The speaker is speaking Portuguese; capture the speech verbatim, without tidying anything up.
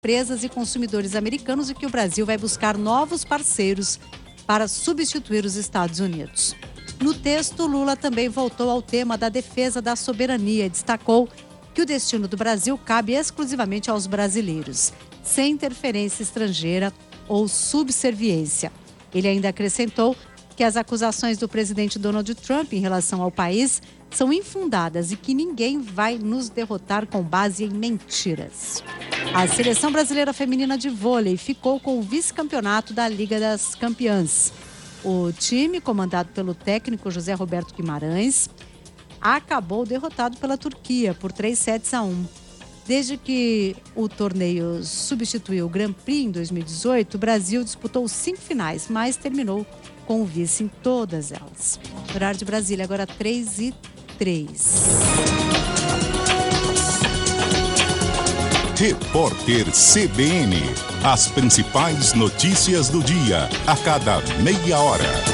empresas e consumidores americanos e que o Brasil vai buscar novos parceiros para substituir os Estados Unidos. No texto, Lula também voltou ao tema da defesa da soberania e destacou que o destino do Brasil cabe exclusivamente aos brasileiros, sem interferência estrangeira ou subserviência. Ele ainda acrescentou que as acusações do presidente Donald Trump em relação ao país são infundadas e que ninguém vai nos derrotar com base em mentiras. A seleção brasileira feminina de vôlei ficou com o vice-campeonato da Liga das Campeãs. O time, comandado pelo técnico José Roberto Guimarães, acabou derrotado pela Turquia por três sets a um. Desde que o torneio substituiu o Grand Prix em dois mil e dezoito, o Brasil disputou cinco finais, mas terminou com o vice em todas elas. Horário de Brasília, agora três e três. Repórter C B N. As principais notícias do dia, a cada meia hora.